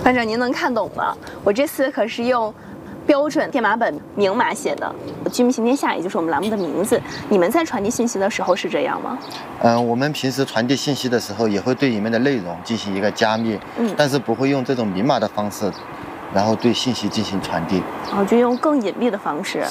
班长您能看懂吗？我这次可是用标准电码本明码写的“居民行天下”，也就是我们栏目的名字。你们在传递信息的时候是这样吗？ 我们平时传递信息的时候也会对里面的内容进行一个加密，但是不会用这种明码的方式，然后对信息进行传递。 就用更隐蔽的方式。